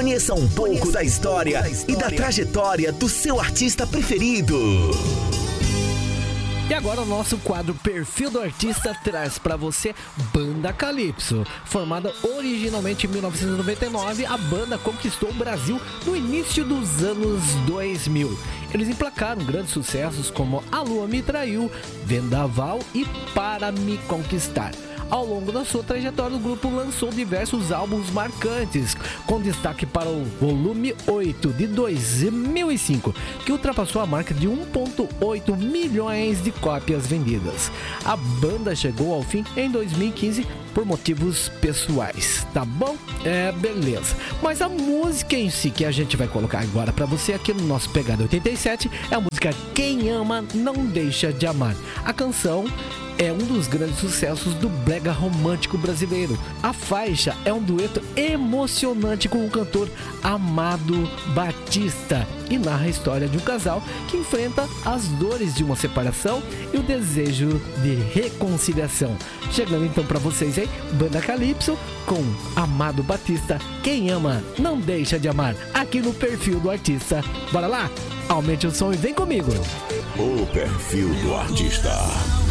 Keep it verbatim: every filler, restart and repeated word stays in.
Conheça um pouco da história e da trajetória do seu artista preferido. E agora o nosso quadro Perfil do Artista traz para você Banda Calypso. Formada originalmente em mil novecentos e noventa e nove, a banda conquistou o Brasil no início dos anos dois mil. Eles emplacaram grandes sucessos como A Lua Me Traiu, Vendaval e Para Me Conquistar. Ao longo da sua trajetória, o grupo lançou diversos álbuns marcantes, com destaque para o volume oito de dois mil e cinco, que ultrapassou a marca de um vírgula oito milhões de cópias vendidas. A banda chegou ao fim em dois mil e quinze por motivos pessoais, tá bom? É, beleza. Mas a música em si que a gente vai colocar agora para você aqui no nosso Pegada oitenta e sete é a música Quem Ama Não Deixa de Amar. A canção é um dos grandes sucessos do brega romântico brasileiro. A faixa é um dueto emocionante com o cantor Amado Batista e narra a história de um casal que enfrenta as dores de uma separação e o desejo de reconciliação. Chegando então para vocês aí, Banda Calypso com Amado Batista, Quem Ama Não Deixa de Amar, aqui no Perfil do Artista. Bora lá? Aumente o som e vem comigo. O Perfil do Artista.